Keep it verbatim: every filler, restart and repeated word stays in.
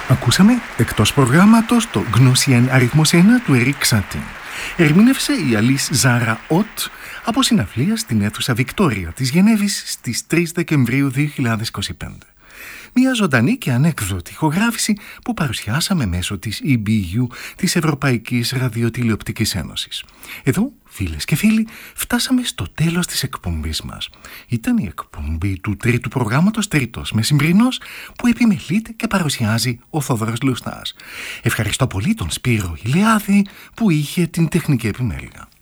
Ακούσαμε εκτός προγράμματος το Γνώσιεν αριθμός ένα του Ερικ Σατίν. Ερμήνευσε η Αλής Ζάρα Ότ από συναυλία στην αίθουσα Βικτόρια της Γενέβης στις τρεις Δεκεμβρίου δύο χιλιάδες είκοσι πέντε. Μια ζωντανή και ανέκδοτη ηχογράφηση που παρουσιάσαμε μέσω της ι μπι γιου, της Ευρωπαϊκής Ραδιοτηλεοπτικής Ένωσης. Εδώ, φίλες και φίλοι, φτάσαμε στο τέλος της εκπομπής μας. Ήταν η εκπομπή του τρίτου προγράμματος Τρίτος Μεσημβρινός που επιμελείται και παρουσιάζει ο Θόδωρος Λουστάς. Ευχαριστώ πολύ τον Σπύρο Ηλιάδη που είχε την τεχνική επιμέλεια.